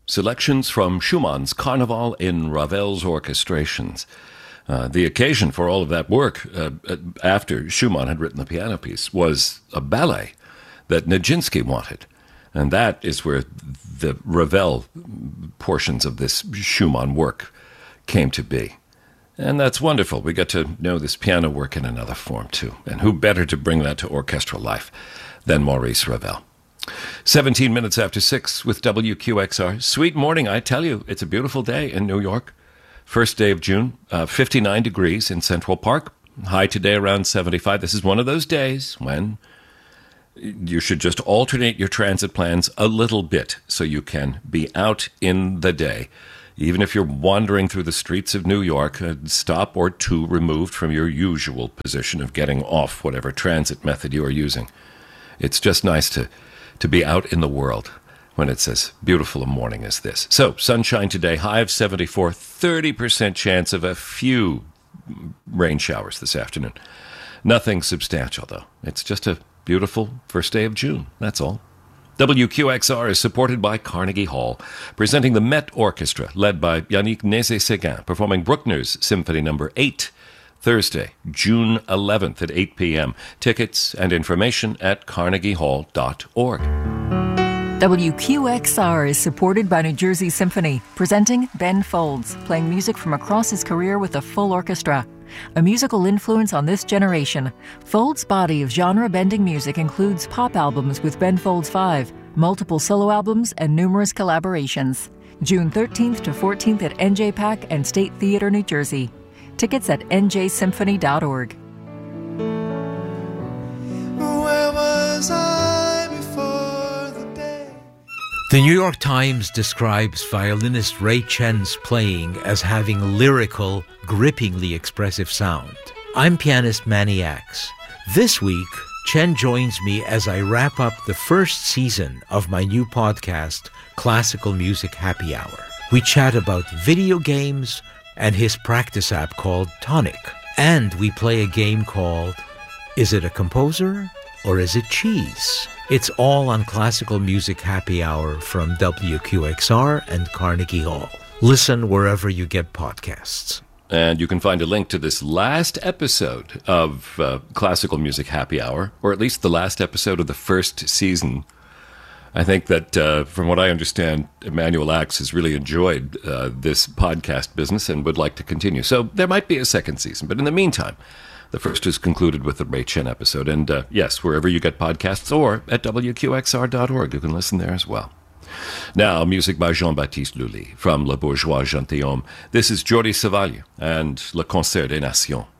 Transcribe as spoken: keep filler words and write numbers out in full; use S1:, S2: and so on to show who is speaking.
S1: selections from Schumann's Carnival in Ravel's orchestrations. Uh, the occasion for all of that work, uh, after Schumann had written the piano piece, was a ballet that Nijinsky wanted. And that is where the Ravel portions of this Schumann work came to be. And that's wonderful. We get to know this piano work in another form, too. And who better to bring that to orchestral life than Maurice Ravel? seventeen minutes after six with W Q X R. Sweet morning, I tell you. It's a beautiful day in New York. First day of June, uh, fifty-nine degrees in Central Park. High today around seventy-five. This is one of those days when you should just alternate your transit plans a little bit so you can be out in the day. Even if you're wandering through the streets of New York, a stop or two removed from your usual position of getting off whatever transit method you are using. It's just nice to, to be out in the world when it's as beautiful a morning as this. So, sunshine today, high of seventy-four, thirty percent chance of a few rain showers this afternoon. Nothing substantial, though. It's just a beautiful first day of June, that's all. W Q X R is supported by Carnegie Hall, presenting the Met Orchestra, led by Yannick Nézet-Séguin, performing Bruckner's Symphony Number eight, Thursday, June eleventh at eight p.m. Tickets and information at carnegie hall dot org.
S2: W Q X R is supported by New Jersey Symphony, presenting Ben Folds, playing music from across his career with a full orchestra. A musical influence on this generation, Folds' body of genre-bending music includes pop albums with Ben Folds Five, multiple solo albums, and numerous collaborations. June thirteenth to fourteenth at N J PAC and State Theater, New Jersey. Tickets at n j symphony dot org.
S3: Where was I before the day?
S4: The New York Times describes violinist Ray Chen's playing as having lyrical, grippingly expressive sound. I'm pianist Manny Axe. This week, Chen joins me as I wrap up the first season of my new podcast, Classical Music Happy Hour. We chat about video games and his practice app called Tonic. And we play a game called Is It a Composer or Is It Cheese? It's all on Classical Music Happy Hour from W Q X R and Carnegie Hall. Listen wherever you get podcasts.
S1: And you can find a link to this last episode of uh, Classical Music Happy Hour, or at least the last episode of the first season. I think that, uh, from what I understand, Emmanuel Axe has really enjoyed uh, this podcast business and would like to continue. So there might be a second season. But in the meantime, the first is concluded with the Ray Chen episode. And uh, yes, wherever you get podcasts or at w q x r dot org, you can listen there as well. Now, music by Jean-Baptiste Lully from Le Bourgeois Gentilhomme. This is Jordi Savall and Le Concert des Nations.